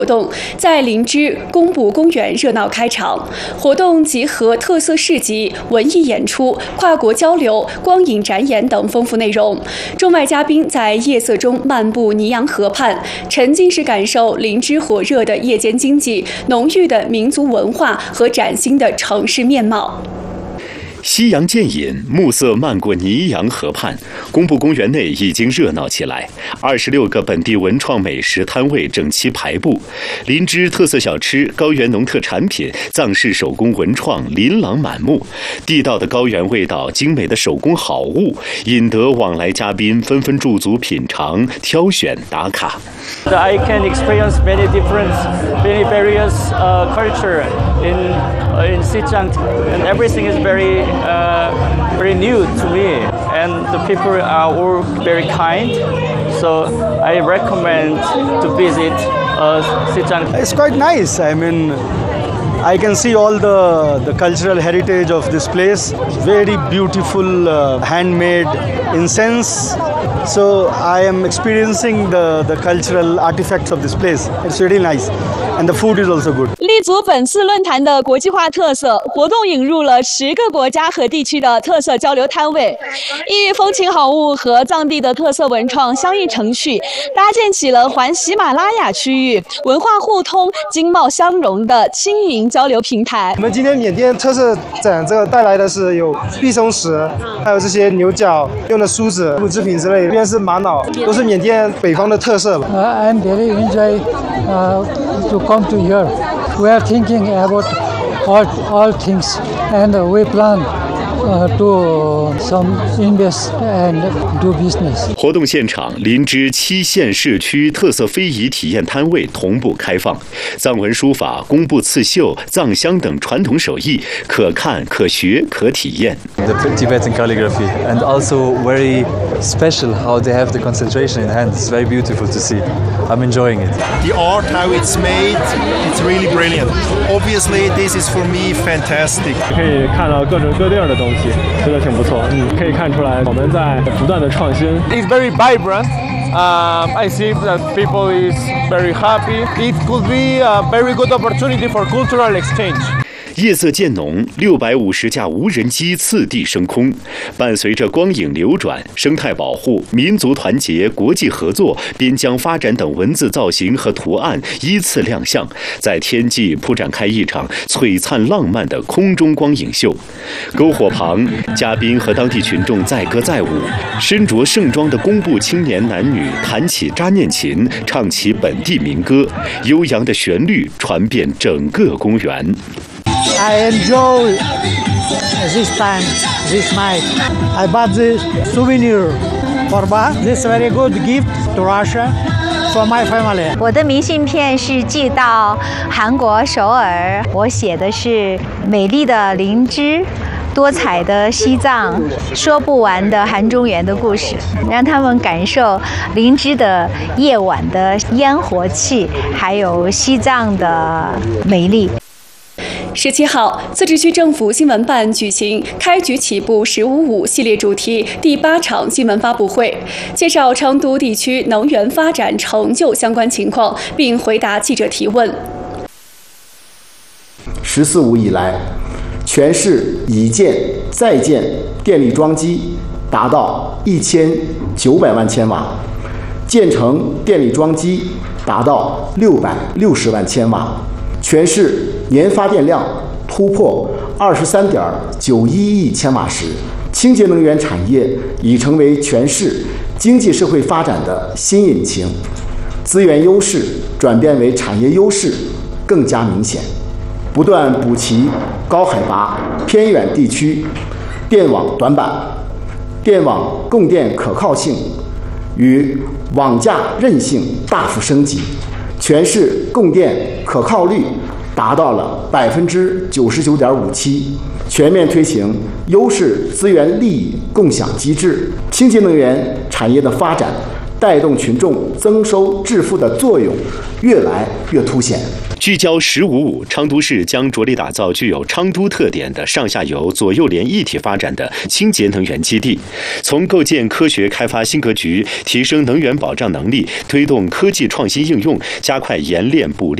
活动在林芝工部公园热闹开场，活动集合特色市集、文艺演出、跨国交流、光影展演等丰富内容。中外嘉宾在夜色中漫步泥洋河畔，沉浸式感受林芝火热的夜间经济、浓郁的民族文化和崭新的城市面貌。 夕阳渐隐，暮色漫过泥洋河畔，工部公园内已经热闹起来。26个本地文创美食摊位整齐排布，林芝特色小吃、高原农特产品、藏式手工文创琳琅满目，地道的高原味道、精美的手工好物，引得往来嘉宾纷纷驻足品尝、挑选打卡。 I can experience many various culture in Xizang, and everything is very new to me, and the people are all very kind, so I recommend to visit Xizang. It's quite nice. I mean, I can see all the cultural heritage of this place. Very beautiful handmade incense. So I am experiencing the cultural artifacts of this place. It's really nice. And the food is also good. 立足本次论坛的国际化特色，活动引入了10个国家和地区的特色交流摊位，异域风情好物和藏地的特色文创相映成趣，搭建起了环喜马拉雅区域文化互通、经贸相融的轻盈交流平台。 我们今天缅甸特色展这个带来的是有碧松石，还有这些牛角用的梳子、木制品之类的，这边是玛瑙，都是缅甸北方的特色吧。 I'm very enjoy to come to here. We are thinking about all things, and we plan to some invest and do business. 活动现场，林芝7县市区特色非遗体验摊位同步开放，藏文书法、工部刺绣、藏香等传统手艺可看、可学、可体验。 The Tibetan calligraphy, and also very special how they have the concentration in hands. It's very beautiful to see. I'm enjoying it. The art, how it's made, it's really brilliant. Obviously, this is for me fantastic. 可以看到各种各地儿的东西，这个挺不错。可以看出来我们在不断的创新。 It's very vibrant. I see that people is very happy. It could be a very good opportunity for cultural exchange. 夜色渐浓，650架无人机次第升空，伴随着光影流转、生态保护、民族团结、国际合作、边疆发展等文字造型和图案依次亮相，在天际铺展开一场璀璨浪漫的空中光影秀。篝火旁，嘉宾和当地群众载歌载舞，身着盛装的工部青年男女弹起扎念琴，唱起本地民歌，悠扬的旋律传遍整个公园。 I enjoy this time, this night. I bought this souvenir for this very good gift to Russia for my family. 我的明信片是寄到韩国首尔，我写的是美丽的林芝。多彩的西藏，说不完的韩中原的故事，让他们感受林芝的夜晚的烟火气，还有西藏的美丽。 17号，自治区政府新闻办举行“开局起步1055”系列主题第8场新闻发布会，介绍成都地区能源发展成就相关情况，并回答记者提问。 “1045”以来，全市已建在建电力装机达到1900万千瓦，建成电力装机达到660万千瓦，全市年发电量突破23.91亿千瓦时，清洁能源产业已成为全市经济社会发展的新引擎，资源优势转变为产业优势更加明显，不断补齐高海拔偏远地区电网短板，电网供电可靠性与网架韧性大幅升级，全市供电可靠率达到了99.57%，全面推行优势资源利益共享机制，清洁能源产业的发展带动群众增收致富的作用越来越凸显。 聚焦“15+5”，昌都市将着力打造具有昌都特点的上下游左右联一体发展的清洁能源基地，从构建科学开发新格局，提升能源保障能力，推动科技创新应用，加快冶炼补炼